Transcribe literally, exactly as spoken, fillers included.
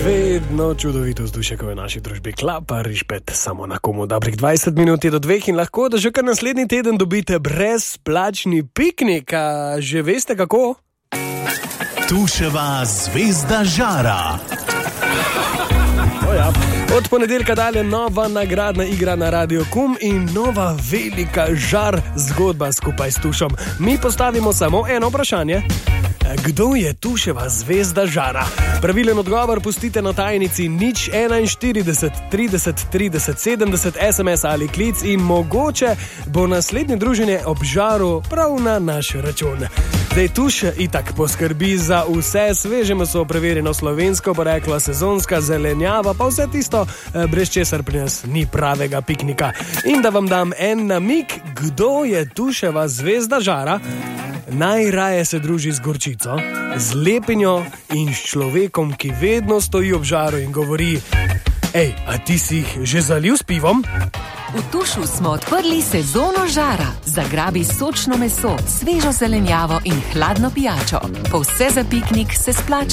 Vedno čudovito vzdušje, ko je v naši družbi klapa, rišpet samo na komu dobrih dvajset minut je do dveh in lahko, da že kar naslednji teden dobite brezplačni piknik. A že veste kako? Tuševa zvezda žara. Ja. Od ponedeljka dalje nova nagradna igra na Radio Kum in nova velika žar zgodba skupaj s Tušom. Mi postavimo samo eno vprašanje. Kdo je Tuševa zvezda žara? Pravilen odgovor pustite na tajnici nič enainštirideset trideset trideset sedemdeset es em es ali klic in mogoče bo naslednje druženje ob žaru prav na naš račun. Zdaj Tuš itak poskrbi za vse sveže meso, preverjeno slovensko poreklo, sezonska zelenjava, pa vse tisto, brez česar pri nas ni pravega piknika. In da vam dam en namig, kdo je Tuševa zvezda žara? Najraje se druži z gorčico, z lepinjo in s človekom, ki vedno stoji ob žaru in govori: Ej, a ti si jih že zalil s pivom? V Tušu smo odprli sezono žara. Zagrabi sočno meso, svežo zelenjavo in hladno pijačo. Po vse za piknik se splača